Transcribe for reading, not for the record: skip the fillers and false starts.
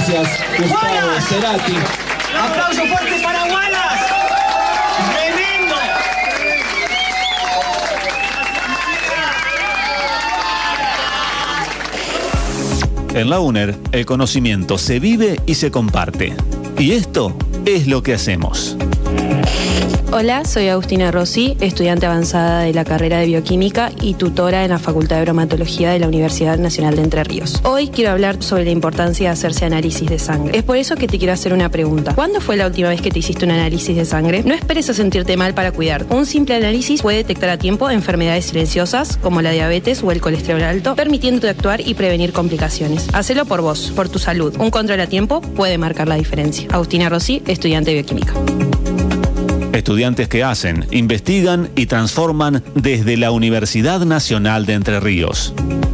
Gracias, Gustavo Cerati. ¡Aplauso fuerte para Wallace! ¡Tremendo! En la UNER, el conocimiento se vive y se comparte. Y esto es lo que hacemos. Hola, soy Agustina Rossi, estudiante avanzada de la carrera de Bioquímica y tutora en la Facultad de Bromatología de la Universidad Nacional de Entre Ríos. Hoy quiero hablar sobre la importancia de hacerse análisis de sangre. Es por eso que te quiero hacer una pregunta. ¿Cuándo fue la última vez que te hiciste un análisis de sangre? No esperes a sentirte mal para cuidarte. Un simple análisis puede detectar a tiempo enfermedades silenciosas como la diabetes o el colesterol alto, permitiéndote actuar y prevenir complicaciones. Hacelo por vos, por tu salud. Un control a tiempo puede marcar la diferencia. Agustina Rossi, estudiante de Bioquímica. Estudiantes que hacen, investigan y transforman desde la Universidad Nacional de Entre Ríos.